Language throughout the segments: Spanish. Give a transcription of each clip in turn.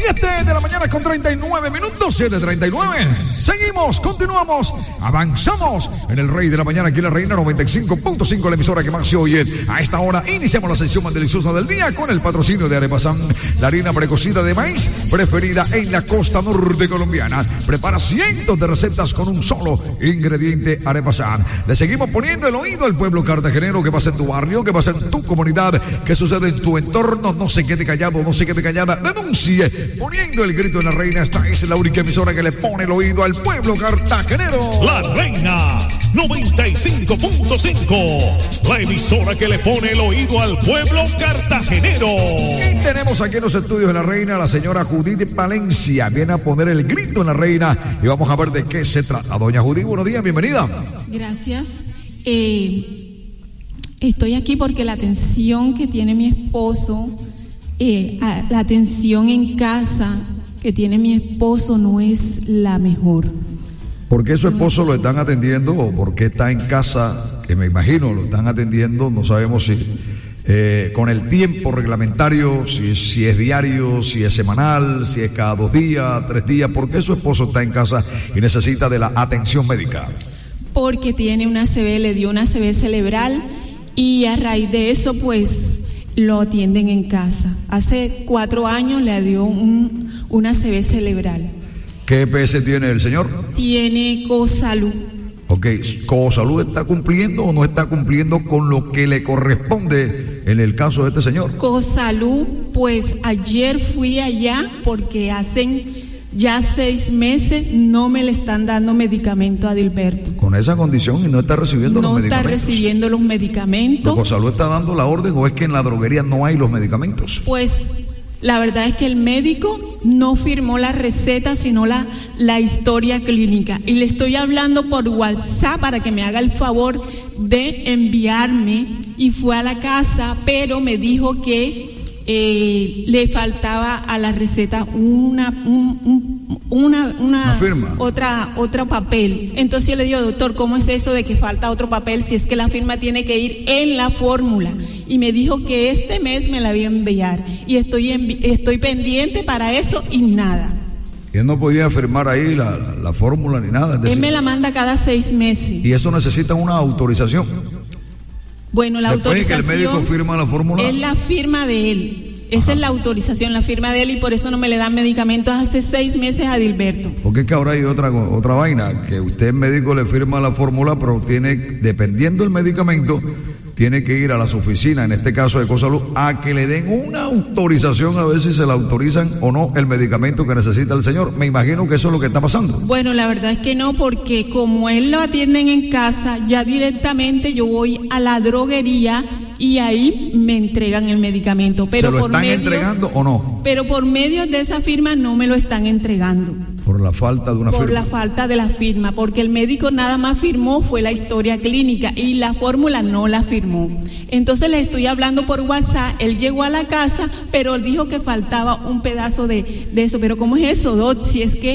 7 de la mañana con 39 minutos, 7:39. Seguimos, continuamos, avanzamos en el Rey de la Mañana, aquí en la Reina 95.5, la emisora que más se oye. A esta hora iniciamos la sesión más deliciosa del día con el patrocinio de Arepasán, la harina precocida de maíz preferida en la costa norte colombiana. Prepara cientos de recetas con un solo ingrediente, Arepasán. Le seguimos poniendo el oído al pueblo cartagenero. ¿Qué pasa en tu barrio? ¿Qué pasa en tu comunidad? ¿Qué sucede en tu entorno? No se quede callado, no se quede callada. Denuncie poniendo el grito en la Reina. Esta es la única emisora que le pone el oído al pueblo cartagenero. La Reina 95.5, la emisora que le pone el oído al pueblo cartagenero. Y tenemos aquí en los estudios de la Reina a la señora Judith Palencia. Viene a poner el grito en la Reina y vamos a ver de qué se trata. Doña Judith, buenos días, bienvenida. Gracias. Estoy aquí porque la atención que tiene mi esposo, la atención en casa que tiene mi esposo no es la mejor. ¿Por qué su esposo lo están atendiendo o por qué está en casa? Que me imagino lo están atendiendo, no sabemos si con el tiempo reglamentario, si es diario, si es semanal, si es cada 2 días, 3 días. ¿Por qué su esposo está en casa y necesita de la atención médica? Porque tiene una ACV, le dio una ACV cerebral y a raíz de eso pues lo atienden en casa. Hace 4 años le dio una ACV cerebral. ¿Qué EPS tiene el señor? Tiene Cosalud. Ok, ¿Cosalud está cumpliendo o no está cumpliendo con lo que le corresponde en el caso de este señor? Cosalud, pues ayer fui allá porque hacen ya 6 meses no me le están dando medicamento a Adilberto. Con esa condición y no está recibiendo los medicamentos. No está recibiendo los medicamentos. ¿Cosalud está dando la orden o es que en la droguería no hay los medicamentos? Pues la verdad es que el médico no firmó la receta, sino la historia clínica. Y le estoy hablando por WhatsApp para que me haga el favor de enviarme. Y fue a la casa, pero me dijo que le faltaba a la receta una firma, otro papel. Entonces yo le digo, doctor, ¿cómo es eso de que falta otro papel si es que la firma tiene que ir en la fórmula? Y me dijo que este mes me la iba a enviar y estoy pendiente para eso y nada. Y él no podía firmar ahí la fórmula ni nada. Él me la manda cada 6 meses. Y eso necesita una autorización. Bueno, la después autorización. De que el médico firma la fórmula. Es la firma de él. Esa es la autorización, la firma de él, y por eso no me le dan medicamentos hace 6 meses a Adilberto. Porque es que ahora hay otra vaina, que usted médico le firma la fórmula, pero tiene, dependiendo del medicamento, tiene que ir a las oficinas, en este caso de Cosalud, a que le den una autorización a ver si se la autorizan o no el medicamento que necesita el señor. Me imagino que eso es lo que está pasando. Bueno, la verdad es que no, porque como él lo atienden en casa, ya directamente yo voy a la droguería y ahí me entregan el medicamento. Pero ¿se lo están entregando o no? Pero por medio de esa firma no me lo están entregando. Por la falta de una firma. Por la falta de la firma, porque el médico nada más firmó fue la historia clínica y la fórmula no la firmó. Entonces le estoy hablando por WhatsApp, él llegó a la casa, pero él dijo que faltaba un pedazo de eso. Pero ¿cómo es eso, Doc? Si es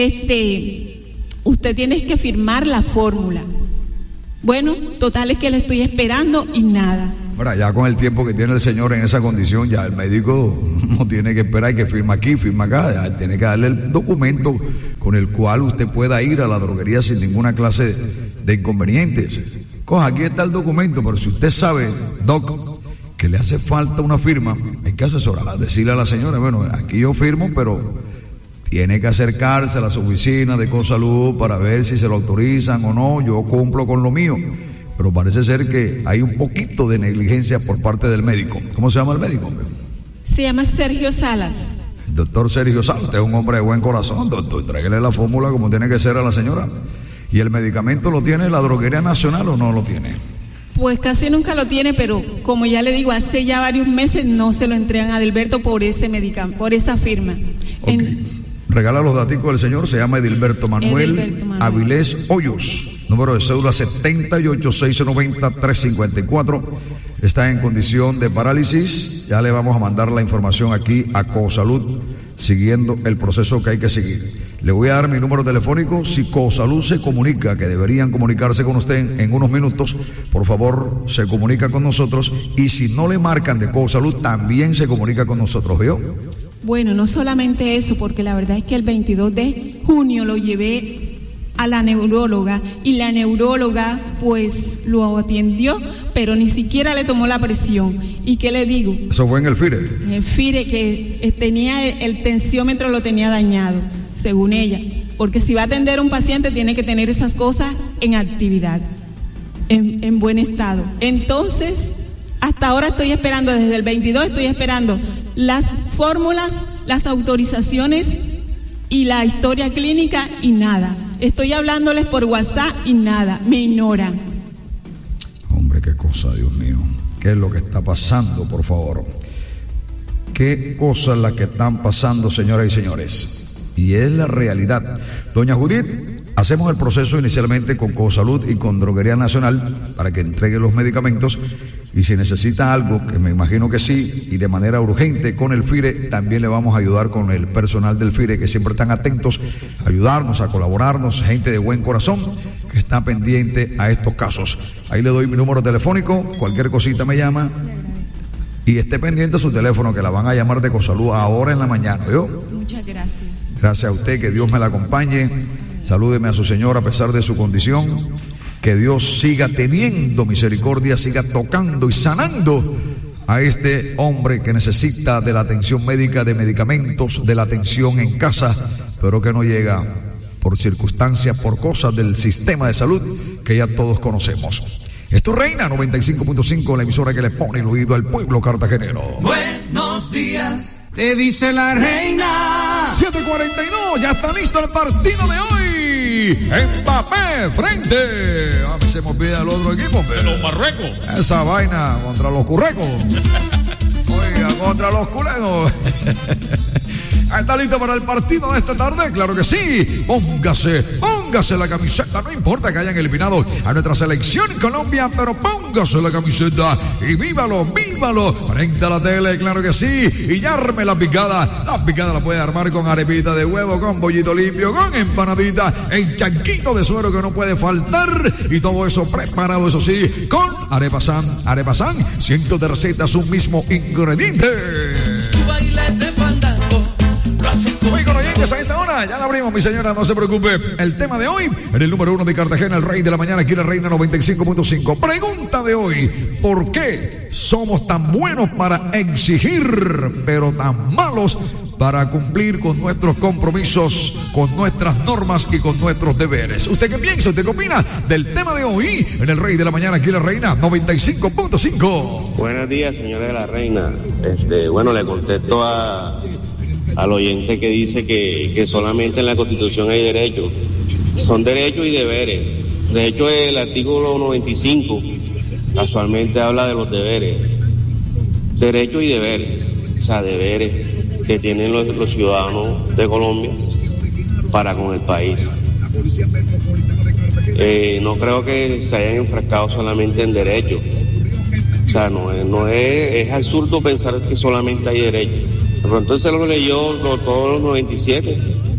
que usted tiene que firmar la fórmula. Bueno, total es que le estoy esperando y nada. Ahora, ya con el tiempo que tiene el señor en esa condición, ya el médico no tiene que esperar que firma aquí, firma acá, ya tiene que darle el documento con el cual usted pueda ir a la droguería sin ninguna clase de inconvenientes. Coja, aquí está el documento, pero si usted sabe, doc, que le hace falta una firma, hay que asesorar, decirle a la señora, bueno, aquí yo firmo, pero tiene que acercarse a las oficinas de Cosalud para ver si se lo autorizan o no, yo cumplo con lo mío. Pero parece ser que hay un poquito de negligencia por parte del médico. ¿Cómo se llama el médico? Se llama Sergio Salas. El doctor Sergio Salas, usted es un hombre de buen corazón, doctor. Tráigale la fórmula como tiene que ser a la señora. ¿Y el medicamento lo tiene la droguería nacional o no lo tiene? Pues casi nunca lo tiene, pero como ya le digo, hace ya varios meses no se lo entregan a Adilberto por ese medicamento, por esa firma. Okay. Regala los daticos del señor, se llama Edilberto Manuel Avilés Hoyos, número de cédula 78690-354, está en condición de parálisis, ya le vamos a mandar la información aquí a Cosalud, siguiendo el proceso que hay que seguir. Le voy a dar mi número telefónico, si Cosalud se comunica, que deberían comunicarse con usted en unos minutos, por favor se comunica con nosotros, y si no le marcan de Cosalud, también se comunica con nosotros, ¿vio? Bueno, no solamente eso, porque la verdad es que el 22 de junio lo llevé a la neuróloga y la neuróloga pues lo atendió, pero ni siquiera le tomó la presión. ¿Y qué le digo? Eso fue en el FIRE. En el FIRE, que tenía el tensiómetro, lo tenía dañado, según ella. Porque si va a atender a un paciente tiene que tener esas cosas en actividad, en buen estado. Entonces, hasta ahora estoy esperando, desde el 22 estoy esperando las fórmulas, las autorizaciones y la historia clínica y nada. Estoy hablándoles por WhatsApp y nada, me ignoran. Hombre, qué cosa, Dios mío. ¿Qué es lo que está pasando, por favor? ¿Qué cosas las que están pasando, señoras y señores? Y es la realidad. Doña Judith, hacemos el proceso inicialmente con Cosalud y con Droguería Nacional para que entregue los medicamentos, y si necesita algo, que me imagino que sí, y de manera urgente con el FIRE, también le vamos a ayudar con el personal del FIRE, que siempre están atentos a ayudarnos, a colaborarnos, gente de buen corazón que está pendiente a estos casos. Ahí le doy mi número telefónico, cualquier cosita me llama, y esté pendiente a su teléfono, que la van a llamar de Cosalud ahora en la mañana, ¿yo? Muchas gracias. Gracias a usted, que Dios me la acompañe. Salúdeme a su señor a pesar de su condición. Que Dios siga teniendo misericordia, siga tocando y sanando a este hombre que necesita de la atención médica, de medicamentos, de la atención en casa, pero que no llega por circunstancias, por cosas del sistema de salud que ya todos conocemos. Es tu Reina 95.5, la emisora que le pone el oído al pueblo cartagenero. Buenos días, te dice la reina. 7:42, ya está listo el partido de hoy. Mbappé frente. A mí se me olvida el otro equipo. De los Marruecos. Esa vaina contra los currecos. Oiga, contra los culenos. ¿Está listo para el partido de esta tarde? Claro que sí. Póngase la camiseta. No importa que hayan eliminado a nuestra selección Colombia, pero póngase la camiseta y vívalo frente a la tele, claro que sí. Y ya arme la picada. La picada la puede armar con arepita de huevo, con bollito limpio, con empanadita, en chanquito de suero que no puede faltar. Y todo eso preparado, eso sí, con Arepasan. Arepasan, cientos de recetas, un mismo ingrediente. Muy con oyentes a esta hora, ya la abrimos, mi señora, no se preocupe. El tema de hoy, en el número 1 de Cartagena, el rey de la mañana, aquí la Reina 95.5. Pregunta de hoy: ¿por qué somos tan buenos para exigir, pero tan malos para cumplir con nuestros compromisos, con nuestras normas y con nuestros deberes? ¿Usted qué piensa? ¿Usted qué opina del tema de hoy, en el rey de la mañana, aquí la Reina 95.5? Buenos días, señora de la Reina. Bueno, le contesto al oyente que dice que solamente en la Constitución hay derechos. Son derechos y deberes. De hecho, el artículo 95 casualmente habla de los deberes. Derechos y deberes. O sea, deberes que tienen los ciudadanos de Colombia para con el país. No creo que se hayan enfrascado solamente en derechos. O sea, es absurdo pensar que solamente hay derechos. Pero entonces lo leyó todos los 97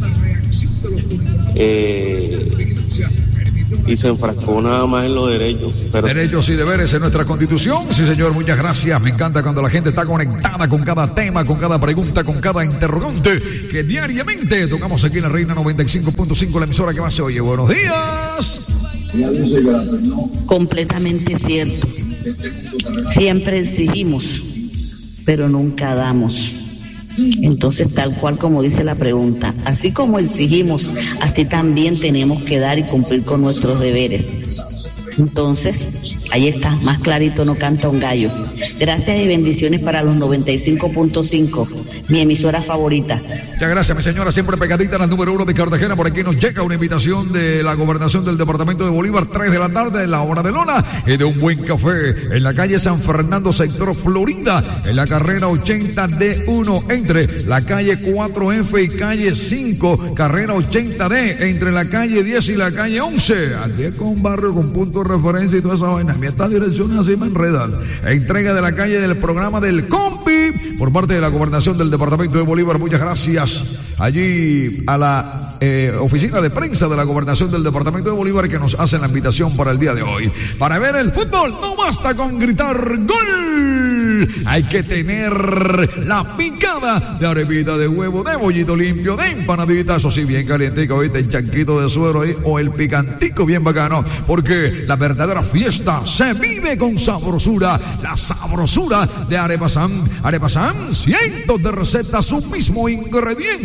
y se enfrascó nada más en los derechos. Derechos y deberes en nuestra Constitución. Sí, señor, muchas gracias. Me encanta cuando la gente está conectada con cada tema, con cada pregunta, con cada interrogante que diariamente tocamos aquí en la Reina 95.5, la emisora que más se oye. Buenos días. Completamente cierto. Siempre exigimos, pero nunca damos. Entonces, tal cual como dice la pregunta, así como exigimos, así también tenemos que dar y cumplir con nuestros deberes. Entonces, ahí está, más clarito no canta un gallo. Gracias y bendiciones para los 95.5, mi emisora favorita. Muchas gracias, mi señora, siempre pegadita a la número 1 de Cartagena. Por aquí nos llega una invitación de la gobernación del departamento de Bolívar, 3 de la tarde, en la hora de lona, y de un buen café en la calle San Fernando, sector Florida, en la carrera 80D1, entre la calle 4F y calle 5, carrera 80D, entre la calle 10 y la calle 11. Aquí es con un barrio con punto de referencia y toda esa vaina. Estas direcciones así me enredan. Entrega de la calle del programa del Compi por parte de la gobernación del departamento de Bolívar. Muchas gracias allí a la oficina de prensa de la Gobernación del Departamento de Bolívar, que nos hacen la invitación para el día de hoy. Para ver el fútbol no basta con gritar ¡gol! Hay que tener la picada de arepita de huevo, de bollito limpio, de empanadita, eso sí, bien calientico, ¿viste? El chanquito de suero ahí, o el picantico bien bacano, porque la verdadera fiesta se vive con sabrosura, la sabrosura de Arepasan. Arepasan, cientos de recetas, un mismo ingrediente.